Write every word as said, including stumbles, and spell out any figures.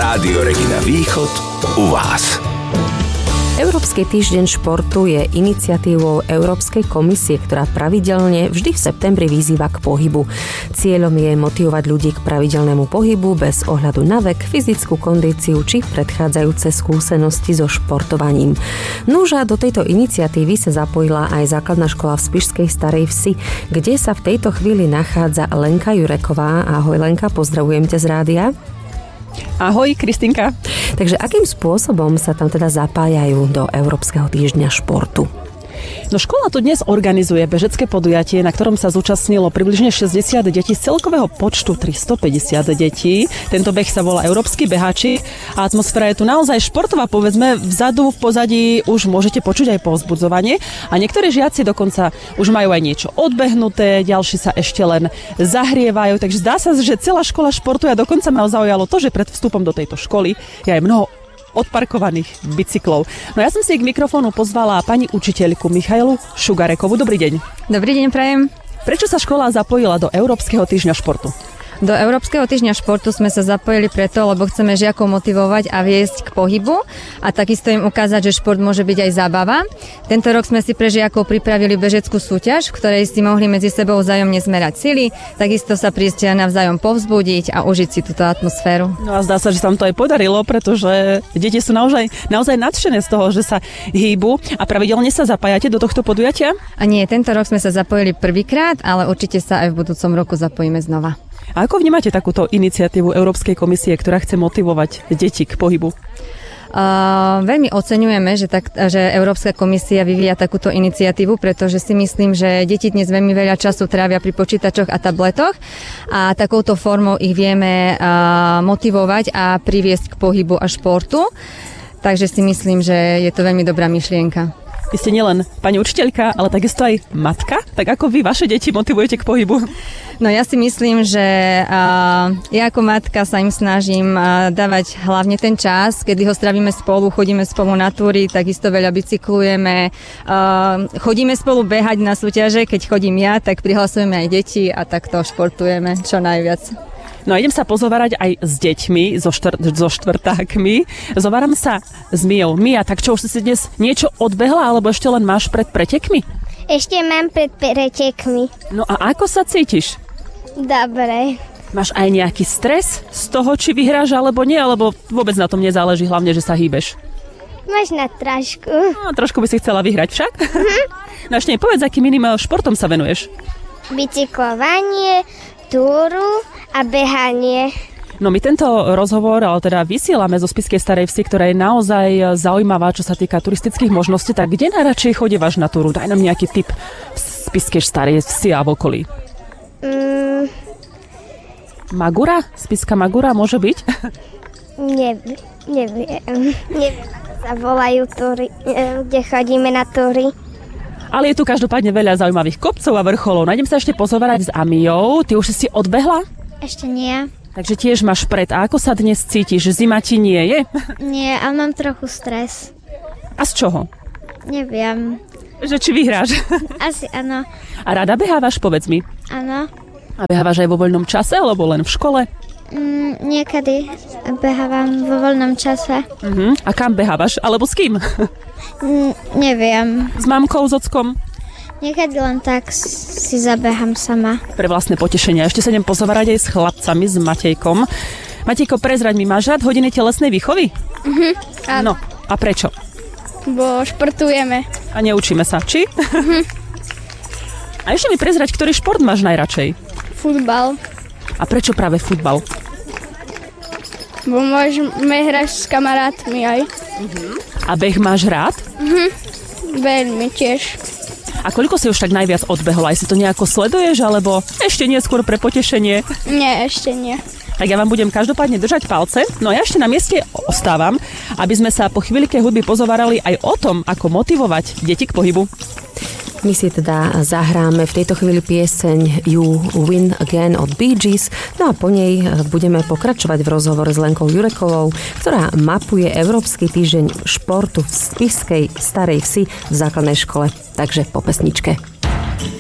Rádio Regina Východ u vás. Európsky týždeň športu je iniciatívou Európskej komisie, ktorá pravidelne vždy v septembri vyzýva k pohybu. Cieľom je motivovať ľudí k pravidelnému pohybu bez ohľadu na vek, fyzickú kondíciu či predchádzajúce skúsenosti so športovaním. Núža do tejto iniciatívy sa zapojila aj základná škola v Spišskej Starej Vsi, kde sa v tejto chvíli nachádza Lenka Jureková. Ahoj Lenka, pozdravujem ťa z rádia. Ahoj, Kristinka. Takže akým spôsobom sa tam teda zapájajú do Európskeho týždňa športu? No škola tu dnes organizuje bežecké podujatie, na ktorom sa zúčastnilo približne šesťdesiat detí z celkového počtu tristopäťdesiat detí. Tento beh sa volá Európsky behači a atmosféra je tu naozaj športová, povedzme, vzadu, v pozadí už môžete počuť aj povzbudzovanie a niektorí žiaci dokonca už majú aj niečo odbehnuté, ďalší sa ešte len zahrievajú, takže zdá sa, že celá škola športuje a dokonca ma zaujalo to, že pred vstupom do tejto školy je aj mnoho odparkovaných bicyklov. No ja som si k mikrofónu pozvala pani učiteľku Michailu Šugarekovú. Dobrý deň. Dobrý deň, prajem. Prečo sa škola zapojila do Európskeho týždňa športu? Do Európskeho týždňa športu sme sa zapojili preto, lebo chceme žiakov motivovať a viesť k pohybu a takisto im ukázať, že šport môže byť aj zábava. Tento rok sme si pre žiakov pripravili bežeckú súťaž, v ktorej si mohli medzi sebou vzájomne zmerať sily, takisto sa prísť navzájom povzbudiť a užiť si túto atmosféru. No a zdá sa, že sa vám to aj podarilo, pretože deti sú naozaj, naozaj nadšené z toho, že sa hýbu a pravidelne sa zapájate do tohto podujatia? A nie, tento rok sme sa zapojili prvýkrát, ale určite sa aj v budúcom roku zapojíme znova. A ako vnímate takúto iniciatívu Európskej komisie, ktorá chce motivovať deti k pohybu? Uh, veľmi oceňujeme, že, tak, že Európska komisia vyvíja takúto iniciatívu, pretože si myslím, že deti dnes veľmi veľa času trávia pri počítačoch a tabletoch a takouto formou ich vieme uh, motivovať a priviesť k pohybu a športu. Takže si myslím, že je to veľmi dobrá myšlienka. Vy ste nielen pani učiteľka, ale takisto aj matka. Tak ako vy vaše deti motivujete k pohybu? No ja si myslím, že uh, ja ako matka sa im snažím uh, dávať hlavne ten čas, kedy ho strávime spolu, chodíme spolu na túry, takisto veľa bicyklujeme, uh, chodíme spolu behať na súťaže, keď chodím ja, tak prihlasujeme aj deti a takto športujeme čo najviac. No a idem sa pozovárať aj s deťmi, so, štvr- so štvrtákmi. Zováram sa s Mijou. Mia, tak čo, už si dnes niečo odbehla, alebo ešte len máš pred pretekmi? Ešte mám pred pretekmi. No a ako sa cítiš? Dobre. Máš aj nejaký stres z toho, či vyhráš, alebo nie? Alebo vôbec na tom nezáleží, hlavne, že sa hýbeš? Možno trošku. No, trošku by si chcela vyhrať však? Mm-hmm. No ešte nepovedz, akým iným športom sa venuješ? Bicyklovanie, túru a behanie. No my tento rozhovor, ale teda vysielame zo Spišskej Starej Vsi, ktorá je naozaj zaujímavá, čo sa týka turistických možností. Tak kde najradšej chodívaš na túru? Daj nám nejaký tip v Spišskej Starej Vsi a v okolí. Mm. Magura? Spišská Magura môže byť? Neviem. Neviem. Neviem, ako sa volajú túry, kde chodíme na túry. Ale je tu každopádne veľa zaujímavých kopcov a vrcholov. Nájdem sa ešte pozovárať s Amijou. Ty už si odbehla? Ešte nie. Takže tiež máš pred. A ako sa dnes cítiš? Zima ti nie je? Nie, ale mám trochu stres. A z čoho? Neviem. Že či vyhráš? Asi áno. A rada behávaš, povedz mi. Áno. A behávaš aj vo voľnom čase, alebo len v škole? Mm, niekedy behávam vo voľnom čase. Uh-huh. A kam behávaš? Alebo s kým? Mm, neviem. S mamkou, s ockom? Niekedy len tak si zabehám sama. Pre vlastné potešenie. Ešte sa idem pozovárať aj s chlapcami, s Matejkom. Matejko, prezraď mi, máš rád hodiny telesnej výchovy? Mhm. No, a prečo? Bo športujeme. A neučíme sa, či? Mhm. A ešte mi prezrať, ktorý šport máš najradšej? Futbal. A prečo práve futbal? Bo môžeme hrať s kamarátmi aj. Uh-huh. A beh máš rád? Mhm. Veľmi tiež. A koľko si už tak najviac odbehol? Aj si to nejako sleduješ, alebo ešte nie skôr pre potešenie? Nie, ešte nie. Tak ja vám budem každopádne držať palce. No a ja ešte na mieste ostávam, aby sme sa po chvíľke hudby pozovárali aj o tom, ako motivovať deti k pohybu. My si teda zahráme v tejto chvíli pieseň You Win Again od Bee Gees, no a po nej budeme pokračovať v rozhovore s Lenkou Jurekovou, ktorá mapuje Európsky týždeň športu v Spišskej Starej Vsi v základnej škole. Takže po pesničke.